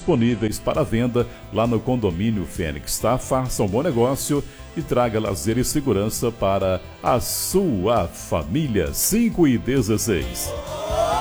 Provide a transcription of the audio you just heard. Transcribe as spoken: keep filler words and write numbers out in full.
disponíveis para venda lá no condomínio Fênix, tá? Faça um bom negócio e traga lazer e segurança para a sua família. cinco e dezesseis.